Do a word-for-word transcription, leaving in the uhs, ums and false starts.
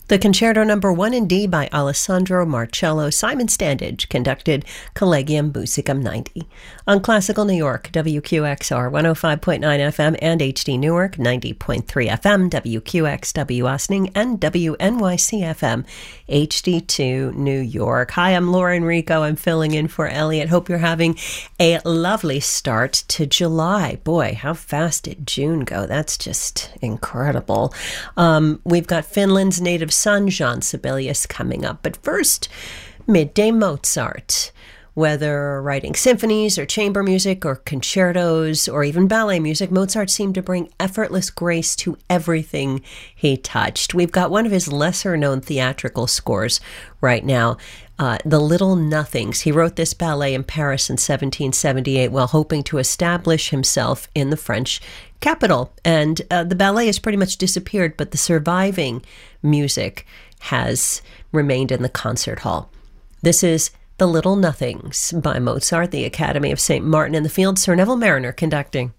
The Concerto Number One in D by Alessandro Marcello, Simon Standage conducted Collegium Musicum ninety. On Classical New York, W Q X R one oh five point nine F M and H D Newark, ninety point three F M, W Q X W Ossining, and W N Y C F M, H D two New York. Hi, I'm Laura Enrico. I'm filling in for Elliot. Hope you're having a lovely start to July. Boy, how fast did June go? That's just incredible. Um, we've got Finland's native son, Jean Sibelius, coming up. But first, Midday Mozart. Whether writing symphonies or chamber music or concertos or even ballet music, Mozart seemed to bring effortless grace to everything he touched. We've got one of his lesser-known theatrical scores right now, uh, The Little Nothings. He wrote this ballet in Paris in seventeen seventy-eight while hoping to establish himself in the French capital. And uh, the ballet has pretty much disappeared, but the surviving music has remained in the concert hall. This is The Little Nothings by Mozart, the Academy of Saint Martin in the Fields, Sir Neville Marriner conducting.